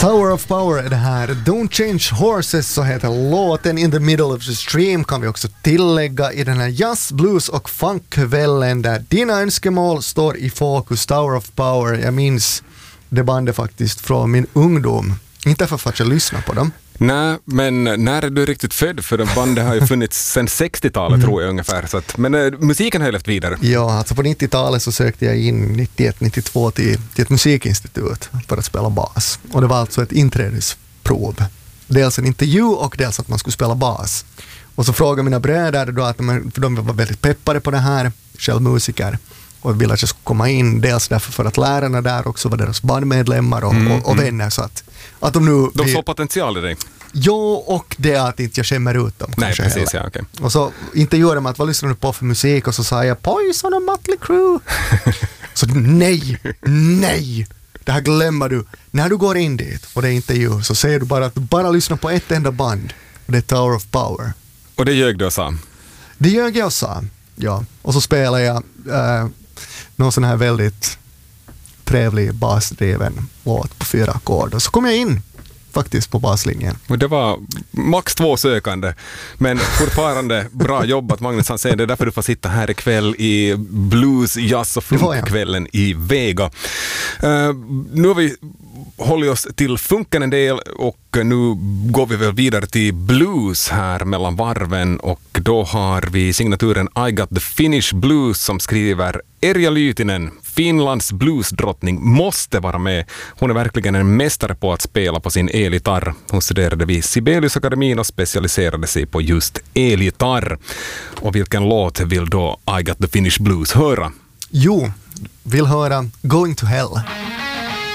Tower of Power är det här. Don't Change Horses, så heter låten. In the Middle of the Stream kan vi också tillägga i den här jazz, blues och funkkvällen där dina önskemål står i fokus. Tower of Power, jag minns det bandet faktiskt från min ungdom. Inte för att jag lyssnar på dem. Nej, men när är du riktigt född? För den bandet har ju funnits sedan 60-talet tror jag ungefär. Så att, men musiken har ju levt vidare. Ja, alltså på 90-talet så sökte jag in 91-92 till ett musikinstitut för att spela bas. Och det var alltså ett inträdesprov. Dels en intervju och dels att man skulle spela bas. Och så frågade mina bröder då att för de var väldigt peppade på det här, själv musiker. Och ville att jag skulle komma in, dels därför för att lärarna där också var deras bandmedlemmar och vänner. Så att de nu... De såg potential i dig? Ja, och det att inte jag skämmer ut dem. Nej, precis, ja, okay. Och så intervjuade de att vad lyssnar du på för musik? Och så sa jag Poison och Mötley Crüe. Så nej, det här glömmer du. När du går in dit och det är intervju så säger du bara att du bara lyssnar på ett enda band. Och det är Tower of Power. Och det ljög du och sa? Det ljög jag och sa, ja. Och så spelar jag någon sån här väldigt trevlig basdriven låt på 4 ackord. Och så kom jag in faktiskt på baslinjen. Och det var max 2 sökande, men fortfarande bra jobbat Magnus Hansén. Det är därför du får sitta här ikväll i blues, jazz och funkkvällen i Vega. Nu har vi håller oss till funken en del och nu går vi väl vidare till blues här mellan varven och då har vi signaturen I Got the Finnish Blues som skriver Erja Lytinen, Finlands bluesdrottning, måste vara med. Hon är verkligen en mästare på att spela på sin elgitarr. Hon studerade vid Sibeliusakademin och specialiserade sig på just elgitarr. Och vilken låt vill då I Got the Finnish Blues höra? Jo, vill höra Going to Hell.